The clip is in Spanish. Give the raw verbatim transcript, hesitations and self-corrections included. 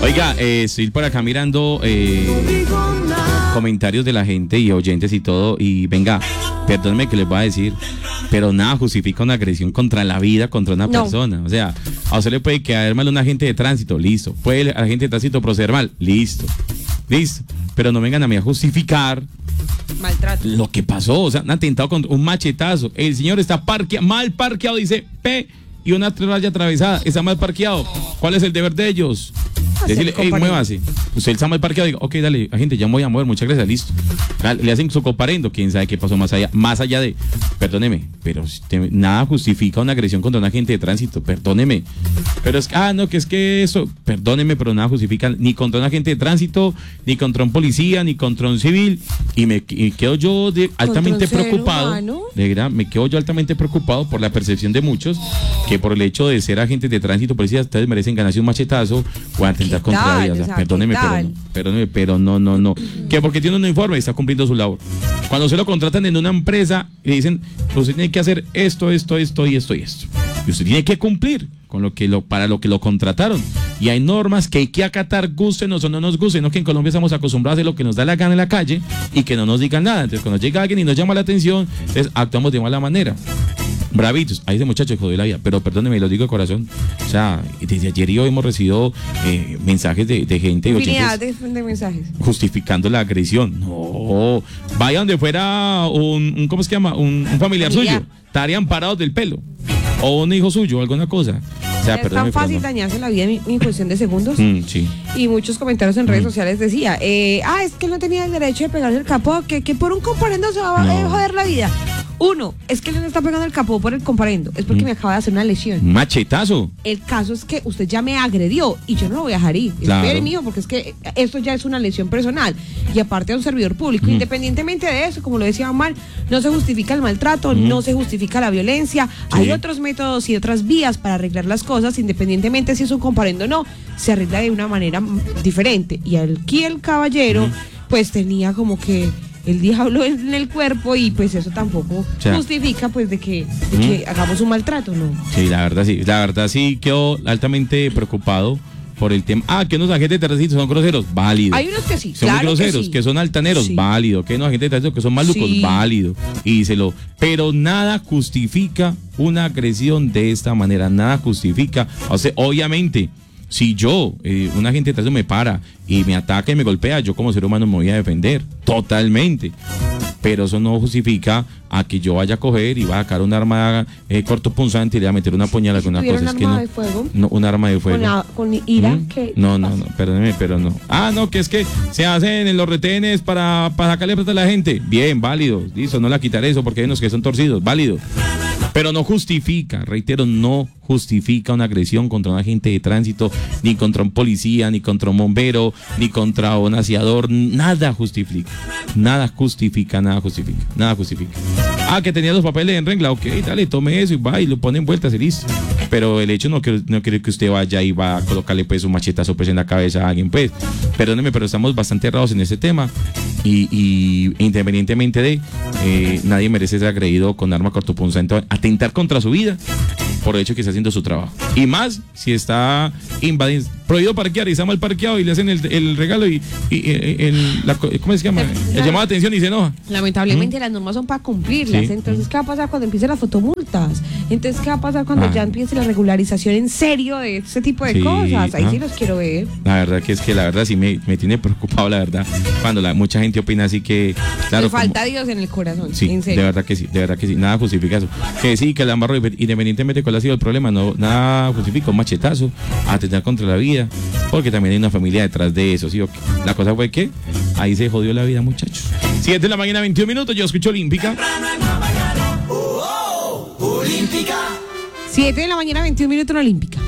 Oiga, eh, estoy por acá mirando eh, comentarios de la gente y oyentes y todo. Y venga, perdónenme que les voy a decir, pero nada justifica una agresión contra la vida, contra una no. persona. O sea, a usted le puede quedar mal un agente de tránsito, listo. Puede el agente de tránsito proceder mal, listo. Listo. Pero no vengan a mí a justificar maltrato. Lo que pasó, o sea, un atentado contra un machetazo. El señor está parqueado, mal parqueado, dice P y una raya atravesada. Está mal parqueado. ¿Cuál es el deber de ellos? Decirle, hey, muévase. Usted está mal parqueado, digo, ok, dale, gente, ya me voy a mover, muchas gracias, listo. Le hacen su comparendo, quién sabe qué pasó más allá, más allá de, perdóneme, pero te, nada justifica una agresión contra un agente de tránsito, perdóneme. Pero es que, ah, no, que es que eso, perdóneme, pero nada justifica ni contra un agente de tránsito, ni contra un policía, ni contra un civil. Y me y quedo yo de, altamente preocupado, de verdad, me quedo yo altamente preocupado por la percepción de muchos, que por el hecho de ser agentes de tránsito, policías, ustedes merecen ganarse un machetazo o atentar contra ellas. O sea, perdóneme, pero no, perdóneme, pero no, no, no. Que porque tiene un uniforme está cumpliendo su labor. Cuando se lo contratan en una empresa y le dicen, usted tiene que hacer esto, esto, esto y esto y esto. Y usted tiene que cumplir con lo que lo, para lo que lo contrataron. Y hay normas que hay que acatar, gustenos o no nos gusten, no que en Colombia estamos acostumbrados a hacer lo que nos da la gana en la calle y que no nos digan nada. Entonces cuando llega alguien y nos llama la atención, entonces actuamos de mala manera. Bravitos, ahí ese muchacho jodió la vida, pero perdóneme, lo digo de corazón. O sea, desde ayer y hoy hemos recibido eh, mensajes de, de gente Infinidad de, de mensajes justificando la agresión. No, vaya donde fuera un, un ¿cómo se llama? Un, un familiar suyo, estarían parados del pelo, o un hijo suyo, alguna cosa. O sea, es tan fácil no. dañarse la vida en, en cuestión de segundos. Mm, sí. Y muchos comentarios en redes mm. sociales decía, eh, ah, es que él no tenía el derecho de pegarse el capó, que, que por un comparendo se va no. a joder la vida. Uno, es que él no está pegando el capó por el comparendo, es porque mm. me acaba de hacer una lesión. Machetazo. El caso es que usted ya me agredió y yo no lo voy a dejar ir. Claro. Espere, mijo, porque es que esto ya es una lesión personal. Y aparte de un servidor público, mm. independientemente de eso, como lo decía Omar, no se justifica el maltrato, mm. no se justifica la violencia. Sí. Hay otros métodos y otras vías para arreglar las cosas, independientemente si es un comparendo o no, se arregla de una manera diferente. Y aquí el caballero, mm. pues tenía como que el diablo en el cuerpo y pues eso tampoco o sea, justifica pues de que, de que ¿Mm? hagamos un maltrato, ¿no? Sí, la verdad sí, la verdad sí quedó altamente preocupado por el tema. Ah, que unos agentes de tránsito son groseros, válido. Hay unos que sí, son claro groseros, que, sí. que son altaneros, sí. válido. Que unos agentes de tránsito que son malucos, sí. válido. Y se lo, pero nada justifica una agresión de esta manera, nada justifica. O sea, obviamente, si yo, eh, un agente de tránsito me para y me ataca y me golpea, yo como ser humano me voy a defender, totalmente. Pero eso no justifica a que yo vaya a coger y vaya a sacar un arma eh, cortopunzante y le voy a meter una puñalada con una cosa. ¿Un es que arma no, de fuego? No, un arma de fuego. ¿Con, la, con ira? ¿Mm? ¿Qué no, pasa? no, no, perdóneme, pero no. Ah, no, que es que se hacen en los retenes para, para sacarle plata a la gente. Bien, válido. Listo, no la quitaré eso porque hay unos que son torcidos. Válido. Pero no justifica, reitero, no justifica una agresión contra un agente de tránsito, ni contra un policía, ni contra un bombero, ni contra un aseador. Nada justifica. Nada justifica, nada justifica. Nada justifica. Ah, que tenía los papeles en regla. Ok, dale, tome eso y va y lo pone en vueltas y listo. Pero el hecho no quiere no quiere que usted vaya y va a colocarle pues un machetazo pues en la cabeza a alguien, pues. Perdóneme, pero estamos bastante errados en este tema. Y, y independientemente de, eh, nadie merece ser agredido con arma cortopunzante, atentar contra su vida por el hecho que está haciendo su trabajo. Y más si está invadiendo, prohibido parquear y está mal parqueado y le hacen el, el regalo y, y, y el, la, ¿cómo se llama? El llamado de atención y se enoja. Lamentablemente ¿Mm? las normas son para cumplirlas. Sí. Entonces, ¿qué va a pasar cuando empiecen las fotomultas? Entonces, ¿qué va a pasar cuando ah. ya empiece la regularización en serio de ese tipo de sí. cosas? Ahí ah. sí los quiero ver. La verdad que es que la verdad sí me, me tiene preocupado, la verdad, cuando la, mucha gente opina así que, claro, me falta como, Dios en el corazón. Sí, en serio. de verdad que sí, de verdad que sí, nada justifica eso. Que sí, que la embarró, independientemente de cuál ha sido el problema, no, nada justifica un machetazo, atentar contra la vida, porque también hay una familia detrás de eso, ¿sí? Okay. La cosa fue que ahí se jodió la vida, muchachos. siete de la mañana, veintiún minutos, yo escucho Olímpica. siete de la mañana, veintiún minutos en Olímpica.